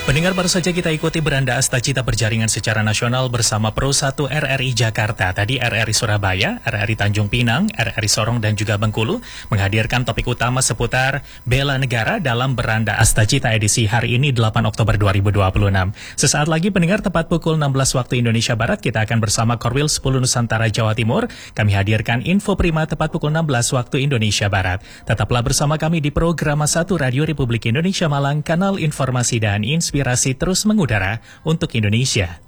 Pendengar, baru saja kita ikuti beranda Astacita berjaringan secara nasional bersama Pro 1 RRI Jakarta. Tadi RRI Surabaya, RRI Tanjung Pinang, RRI Sorong dan juga Bengkulu menghadirkan topik utama seputar bela negara dalam beranda Astacita edisi hari ini 8 Oktober 2026. Sesaat lagi pendengar, tepat pukul 16 waktu Indonesia Barat, kita akan bersama Korwil 10 Nusantara Jawa Timur. Kami hadirkan info prima tepat pukul 16 waktu Indonesia Barat. Tetaplah bersama kami di Programa 1 Radio Republik Indonesia Malang, kanal informasi dan inspirasi terus mengudara untuk Indonesia.